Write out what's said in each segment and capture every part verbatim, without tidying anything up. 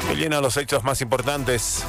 Que llena los hechos más importantes.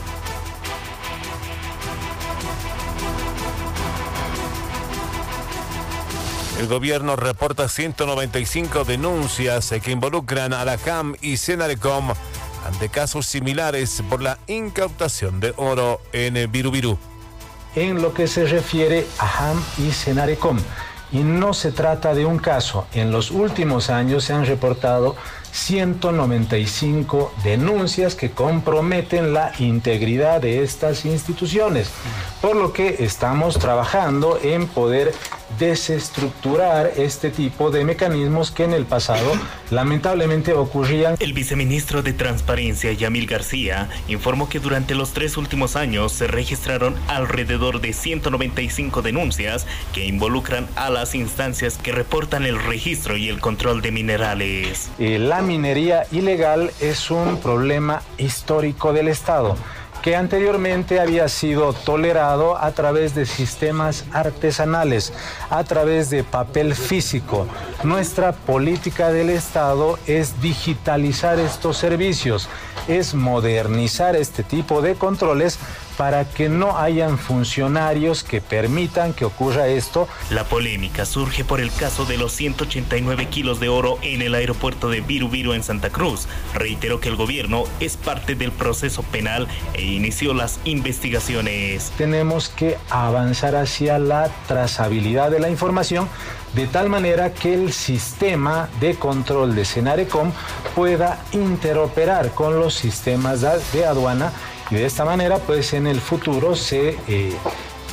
El gobierno reporta ciento noventa y cinco denuncias que involucran a la C A M y Senarecom ante casos similares por la incautación de oro en Viru Viru. En lo que se refiere a C A M y Senarecom, y no se trata de un caso. En los últimos años se han reportado ciento noventa y cinco denuncias que comprometen la integridad de estas instituciones, por lo que estamos trabajando en poder desestructurar este tipo de mecanismos que en el pasado lamentablemente ocurrían. El viceministro de Transparencia, Yamil García, informó que durante los tres últimos años se registraron alrededor de ciento noventa y cinco denuncias que involucran a las instancias que reportan el registro y el control de minerales. Eh, la minería ilegal es un problema histórico del Estado, que anteriormente había sido tolerado a través de sistemas artesanales, a través de papel físico. Nuestra política del Estado es digitalizar estos servicios, es modernizar este tipo de controles para que no hayan funcionarios que permitan que ocurra esto. La polémica surge por el caso de los ciento ochenta y nueve kilos de oro en el aeropuerto de Viru Viru en Santa Cruz. Reiteró que el gobierno es parte del proceso penal e inició las investigaciones. Tenemos que avanzar hacia la trazabilidad de la información, de tal manera que el sistema de control de Senarecom pueda interoperar con los sistemas de aduana, y de esta manera pues en el futuro se eh,